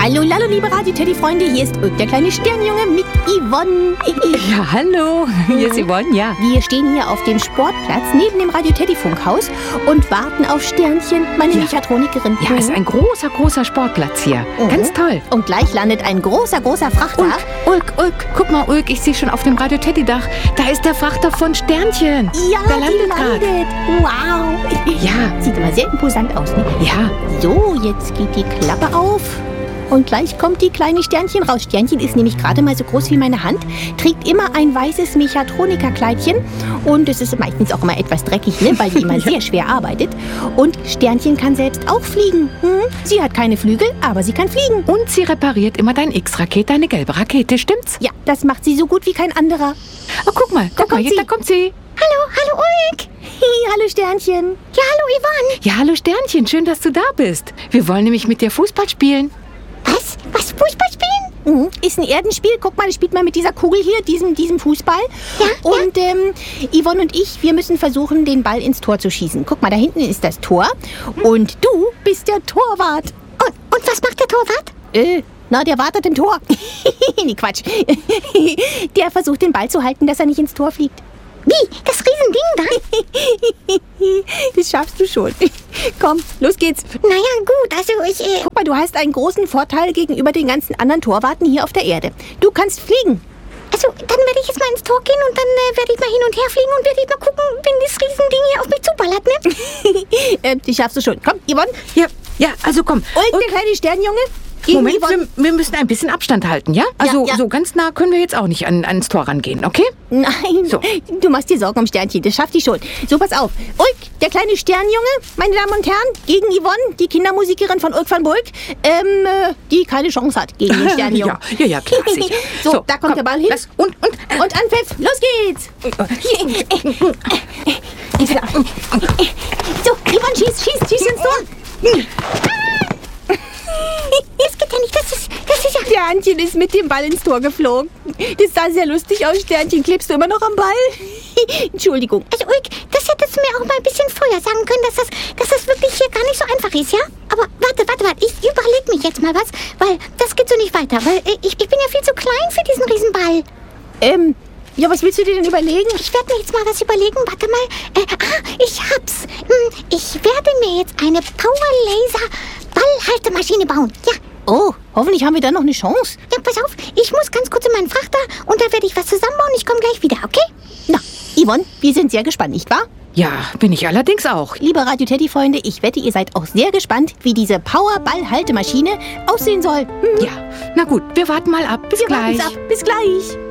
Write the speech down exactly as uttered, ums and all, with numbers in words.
Hallo, hallo, liebe Radio-Teddy-Freunde, hier ist Ulk, der kleine Sternjunge mit Yvonne. Ja, hallo, hier ist Yvonne, ja. Wir stehen hier auf dem Sportplatz neben dem Radio-Teddy-Funkhaus und warten auf Sternchen, meine Ja. Mechatronikerin. Ja, ist ein großer, großer Sportplatz hier. Mhm. Ganz toll. Und gleich landet ein großer, großer Frachter. Ulk, Ulk, Ulk, guck mal, Ulk, ich sehe schon auf dem Radio-Teddy-Dach, da ist der Frachter von Sternchen. Ja, der die landet gerade. landet. Wow. Ja. Sieht aber sehr imposant aus, ne? Ja, So, jetzt geht die Klappe auf. Und gleich kommt die kleine Sternchen raus. Sternchen ist nämlich gerade mal so groß wie meine Hand, trägt immer ein weißes Mechatronikerkleidchen und es ist meistens auch immer etwas dreckig, ne, weil die immer sehr schwer arbeitet. Und Sternchen kann selbst auch fliegen. Hm? Sie hat keine Flügel, aber sie kann fliegen. und sie repariert immer dein X-Rakete, deine gelbe Rakete, stimmt's? Ja, das macht sie so gut wie kein anderer. Oh, guck mal, guck kommt mal, sie. da kommt sie. Hallo, hallo Ulk. Hi, hallo Sternchen. Ja, hallo Yvonne. Ja, hallo Sternchen, schön, dass du da bist. Wir wollen nämlich mit dir Fußball spielen. Was? Was, Fußball spielen? Mhm. Ist ein Erdenspiel. Guck mal, das spielt man mit dieser Kugel hier, diesem, diesem Fußball. Ja, und ähm, Yvonne und ich, wir müssen versuchen, den Ball ins Tor zu schießen. Guck mal, da hinten ist das Tor. Und du bist der Torwart. Und, und was macht der Torwart? Äh, na, der wartet im Tor. Nee, Quatsch. Der versucht, den Ball zu halten, dass er nicht ins Tor fliegt. Wie? Das Riesending da? Das schaffst du schon. Komm, los geht's. Naja, gut, also ich... Äh, Guck mal, du hast einen großen Vorteil gegenüber den ganzen anderen Torwarten hier auf der Erde. Du kannst fliegen. also, dann werde ich jetzt mal ins Tor gehen und dann äh, werde ich mal hin und her fliegen und werde ich mal gucken, wenn das Riesending hier auf mich zuballert, ne? äh, das schaffst du schon. Komm, Yvonne. Ja, ja, also komm. Und der kleine Sternjunge. Gegen Moment, Yvonne. wir, wir müssen ein bisschen Abstand halten, ja? Also ja. so ganz nah können wir jetzt auch nicht an, ans Tor rangehen, okay? Nein, So. du machst dir Sorgen um Sternchen, das schafft die schon. So, pass auf. Ulk, der kleine Sternjunge, meine Damen und Herren, gegen Yvonne, die Kindermusikerin von Ulk van Bulk, ähm, äh, die keine Chance hat gegen den Sternjungen. ja, ja, ja, klar, sicher. so, da kommt komm, der Ball hin. lass- und, und, äh, Und Anpfiff, los geht's. So, Yvonne, schieß, schieß, schieß ins Tor. Das geht ja nicht, das ist, das ist ja... Sternchen ist mit dem Ball ins Tor geflogen. Das sah sehr lustig aus, Sternchen. Klebst du immer noch am Ball? Entschuldigung. Also, Ulk, das hättest du mir auch mal ein bisschen früher sagen können, dass das, dass das wirklich hier gar nicht so einfach ist, ja? Aber warte, warte, warte, ich überlege mich jetzt mal was, weil das geht so nicht weiter, weil äh, ich, ich bin ja viel zu klein für diesen Riesenball. Ähm, ja, was willst du dir denn überlegen? Ich werde mir jetzt mal was überlegen. Warte mal. Äh, ah, ich hab's. Hm, ich werde mir jetzt eine Power-Laser-Ballhaltemaschine bauen. Ja, Oh, hoffentlich haben wir dann noch eine Chance. ja, pass auf. Ich muss ganz kurz in meinen Frachter und da werde ich was zusammenbauen. Ich komme gleich wieder, okay? Na, Yvonne, wir sind sehr gespannt, nicht wahr? ja, bin ich allerdings auch. Liebe Radio-Teddy-Freunde, ich wette, ihr seid auch sehr gespannt, wie diese Power-Ball-Haltemaschine aussehen soll. Hm, Ja, na gut, wir warten mal ab. Bis wir gleich. warten's ab. Bis gleich.